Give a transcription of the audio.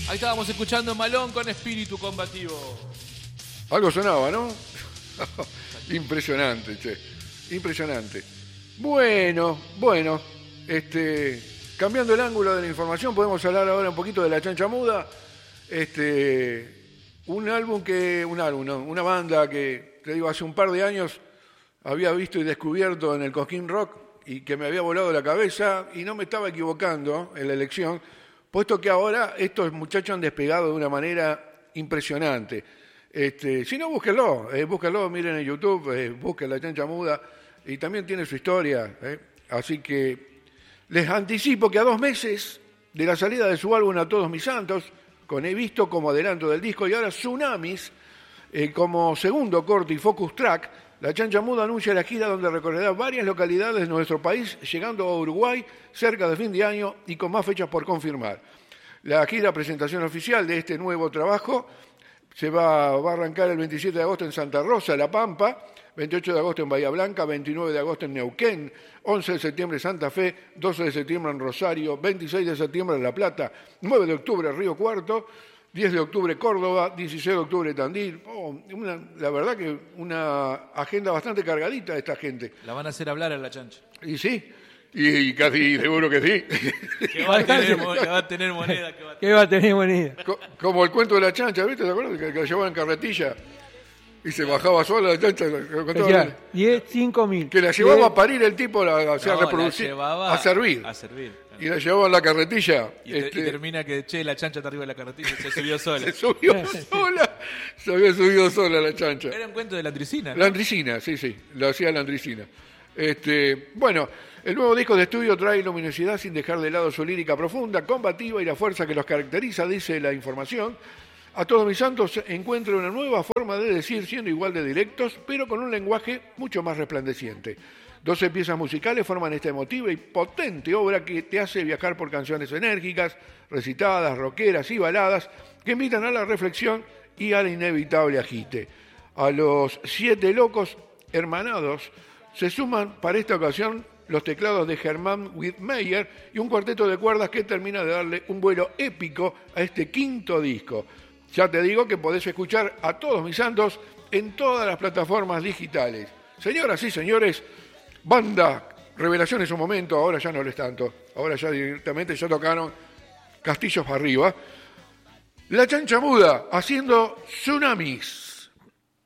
Ahí estábamos escuchando Malón con Espíritu Combativo. Algo sonaba, ¿no? Impresionante, che. Impresionante. Bueno, cambiando el ángulo de la información, podemos hablar ahora un poquito de La Chancha Muda. Una banda que, te digo, hace un par de años había visto y descubierto en el Cosquín Rock y que me había volado la cabeza y no me estaba equivocando en la elección, puesto que ahora estos muchachos han despegado de una manera impresionante. Si no, búsquenlo, miren en YouTube, busquen La Chancha Muda y también tiene su historia. Así que les anticipo que a 2 meses de la salida de su álbum A Todos Mis Santos, con He Visto como adelanto del disco y ahora Tsunamis como segundo corte y focus track, La Chancha Muda anuncia la gira donde recorrerá varias localidades de nuestro país, llegando a Uruguay cerca de fin de año y con más fechas por confirmar. La gira presentación oficial de este nuevo trabajo va a arrancar el 27 de agosto en Santa Rosa, La Pampa, 28 de agosto en Bahía Blanca, 29 de agosto en Neuquén, 11 de septiembre en Santa Fe, 12 de septiembre en Rosario, 26 de septiembre en La Plata, 9 de octubre en Río Cuarto, 10 de octubre Córdoba, 16 de octubre Tandil. La verdad que una agenda bastante cargadita de esta gente. La van a hacer hablar a La Chancha. Y sí, y casi seguro que sí. Que va a tener moneda. Que va a tener moneda. Como el cuento de La Chancha, ¿viste? ¿Te acuerdas? Que la llevaban en carretilla y se bajaba sola la chancha. 5.000. Que la llevaba a parir el tipo, a reproducir, a servir. Y la llevaba en la carretilla. Y termina que, la chancha está arriba de la carretilla, se subió sola. Se había subido sola la chancha. Era un cuento de Landricina, ¿no? Landricina, sí, lo hacía Landricina. Bueno, el nuevo disco de estudio trae luminosidad sin dejar de lado su lírica profunda, combativa y la fuerza que los caracteriza, dice la información. A Todos Mis Santos encuentra una nueva forma de decir, siendo igual de directos, pero con un lenguaje mucho más resplandeciente. 12 piezas musicales forman esta emotiva y potente obra que te hace viajar por canciones enérgicas, recitadas, rockeras y baladas que invitan a la reflexión y al inevitable agite. A los 7 locos hermanados se suman para esta ocasión los teclados de Germán Whitmeyer y un cuarteto de cuerdas que termina de darle un vuelo épico a este 5º disco. Ya te digo que podés escuchar A Todos Mis Santos en todas las plataformas digitales. Señoras y señores, banda Revelación en su momento, ahora ya no lo es tanto. Ahora ya directamente ya tocaron Castillos para arriba. La Chancha Muda haciendo Tsunamis.